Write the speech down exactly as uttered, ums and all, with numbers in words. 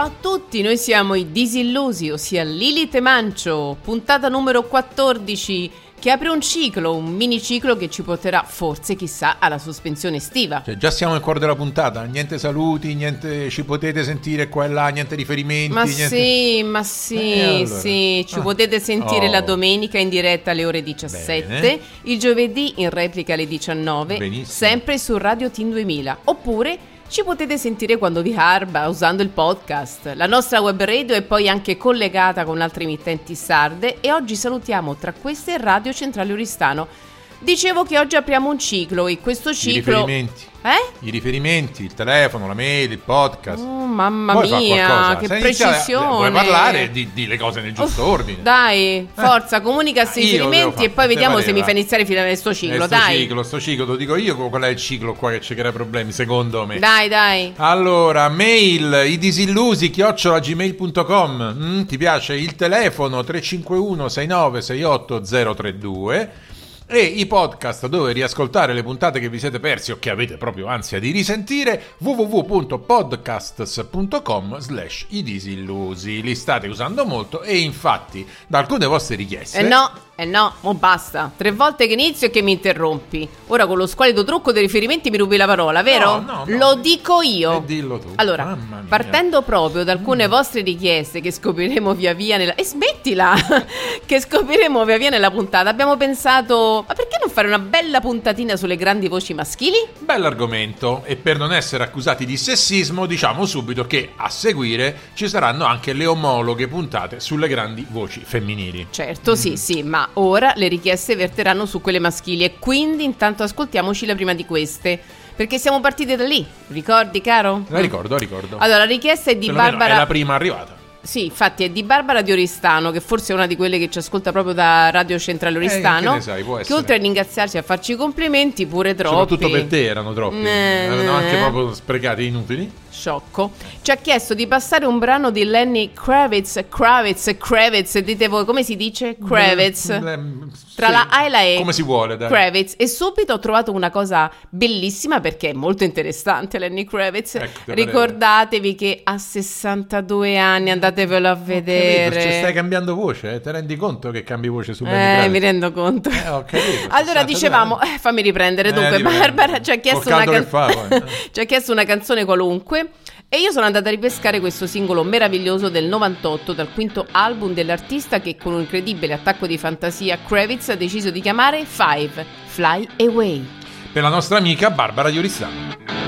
Ciao a tutti, noi siamo i Disillusi, ossia Lilith e Mancio, puntata numero quattordici, che apre un ciclo, un mini ciclo che ci porterà forse, chissà, alla sospensione estiva. Cioè, già siamo nel cuore della puntata, niente saluti, niente ci potete sentire qua e là, niente riferimenti. Ma niente... sì, ma sì, eh, allora. sì, ci ah. potete sentire oh. la domenica in diretta alle ore diciassette, Bene. il giovedì in replica alle diciannove, Benissimo. sempre su Radio Team duemila, oppure ci potete sentire quando vi garba usando il podcast. La nostra web radio è poi anche collegata con altre emittenti sarde e oggi salutiamo tra queste Radio Centrale Oristano. Dicevo che oggi apriamo un ciclo e questo ciclo... I riferimenti. Eh? I riferimenti, il telefono, la mail, il podcast. Oh, mamma Vuoi mia, che Se precisione. Vuoi parlare di, di le cose nel giusto Uff, ordine. Dai, forza, comunica questi Io riferimenti e poi vediamo se mi fa iniziare fino a sto ciclo, sto dai. ciclo, sto ciclo, lo dico io qual è il ciclo qua che ci crea problemi, secondo me. Dai, dai. Allora, mail, i disillusi, chiocciola gmail punto com. Mm, ti piace? Il telefono tre cinque uno sei nove sei otto zero tre due. E i podcast dove riascoltare le puntate che vi siete persi o che avete proprio ansia di risentire, w w w punto podcasts punto com slash i disillusi. Li state usando molto e infatti da alcune vostre richieste... Eh no, eh no, mo basta. Tre volte che inizio e che mi interrompi. Ora con lo squalido trucco dei riferimenti mi rubi la parola, vero? No, no, no. Lo dico io. E dillo tu. Allora, Mamma mia. partendo proprio da alcune mm. vostre richieste che scopriremo via via nella... E smettila! che scopriremo via via nella puntata, abbiamo pensato... Ma perché non fare una bella puntatina sulle grandi voci maschili? Bell'argomento, e per non essere accusati di sessismo diciamo subito che a seguire ci saranno anche le omologhe puntate sulle grandi voci femminili. Certo, mm. sì, sì, ma ora le richieste verteranno su quelle maschili e quindi intanto ascoltiamoci la prima di queste. Perché siamo partiti da lì, ricordi caro? La ricordo, ricordo. Allora, la richiesta è di Perlomeno Barbara... è la prima arrivata. Sì, infatti è di Barbara di Oristano, che forse è una di quelle che ci ascolta proprio da Radio Centrale Oristano, eh, che ne sai, può che essere. oltre a ringraziarci e a farci i complimenti, pure troppi. Soprattutto per te erano troppi, eh, erano anche eh. proprio sprecati, inutili. Sciocco. Ci ha chiesto di passare un brano di Lenny Kravitz, Kravitz, Kravitz, dite voi come si dice? Kravitz. Le, Tra sì, la A e la E. Come si vuole, dai. Kravitz. E subito ho trovato una cosa bellissima perché è molto interessante Lenny Kravitz. Ecco, ricordatevi che ha sessantadue anni, andatevelo a vedere. Capito, cioè stai cambiando voce, eh? Te rendi conto che cambi voce su Lenny Eh, Kravitz? mi rendo conto. Eh, ho capito, allora dicevamo, eh, fammi riprendere. Dunque, eh, Barbara ci ha chiesto Col una caldo can- che fa, ci ha chiesto una canzone qualunque. E io sono andata a ripescare questo singolo meraviglioso del novantotto dal quinto album dell'artista che con un incredibile attacco di fantasia Kravitz ha deciso di chiamare Five, Fly Away. Per la nostra amica Barbara di Oristano.